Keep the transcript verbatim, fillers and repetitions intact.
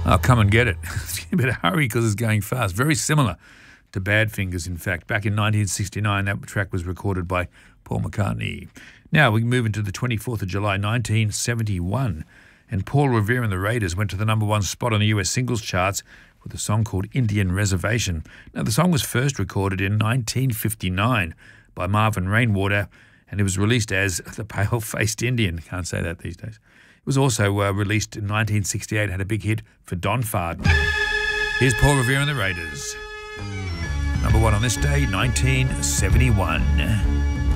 Oh, come and get it. You better hurry because it's going fast. Very similar to Badfingers, in fact. Back in nineteen sixty-nine, that track was recorded by Paul McCartney. Now we move into the twenty-fourth of July, nineteen seventy-one, and Paul Revere and the Raiders went to the number one spot on the U S singles charts with a song called Indian Reservation. Now, the song was first recorded in nineteen fifty-nine by Marvin Rainwater, and it was released as The Pale-Faced Indian. Can't say that these days. It was also uh, released in nineteen sixty-eight, had a big hit for Don Fard. Here's Paul Revere and the Raiders. Number one on this day, nineteen seventy-one.